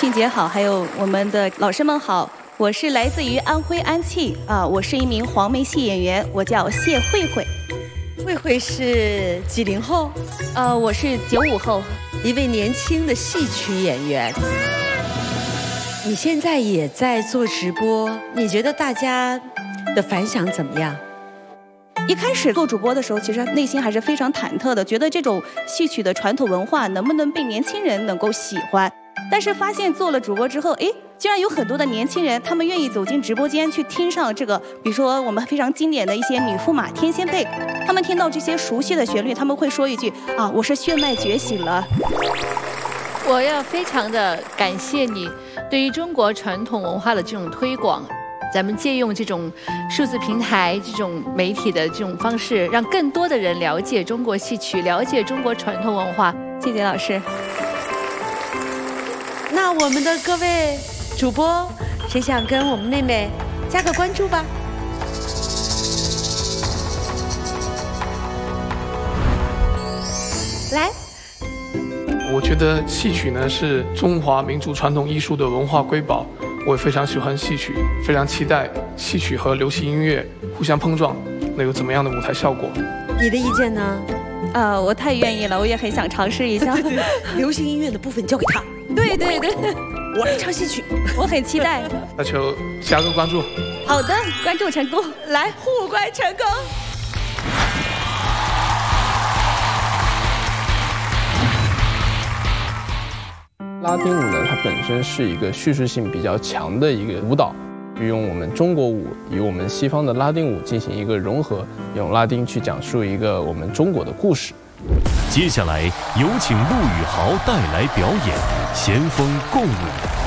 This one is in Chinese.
庆姐好，还有我们的老师们好，我是来自于安徽安庆啊，我是一名黄梅戏演员，我叫谢慧慧。 慧慧是几零后？ 我是95后， 一位年轻的戏曲演员。你现在也在做直播，你觉得大家的反响怎么样？ 一开始做主播的时候，其实内心还是非常忐忑的，觉得这种戏曲的传统文化能不能被年轻人能够喜欢。但是发现做了主播之后，竟然有很多的年轻人，他们愿意走进直播间去听上这个，比如说我们非常经典的一些女驸马、天仙配，他们听到这些熟悉的旋律，他们会说一句啊，我是血脉觉醒了。 我要非常的感谢你对于中国传统文化的这种推广，咱们借用这种数字平台、这种媒体的这种方式，让更多的人了解中国戏曲，了解中国传统文化。 谢谢老师。 那我们的各位主播，谁想跟我们妹妹加个关注吧？来。 我觉得戏曲呢是中华民族传统艺术的文化瑰宝，我也非常喜欢戏曲，非常期待戏曲和流行音乐互相碰撞，能有怎么样的舞台效果？ 你的意见呢？ 我太愿意了，我也很想尝试一下。 流行音乐的部分交给他。 对对对， 我来唱戏曲， 我很期待。 那就加个关注。 好的，关注成功， 来互关成功。 拉丁舞呢，它本身是一个叙事性比较强的一个舞蹈，运用我们中国舞与我们西方的拉丁舞进行一个融合，用拉丁去讲述一个我们中国的故事。 接下来有请陆宇豪带来表演《先锋共舞》。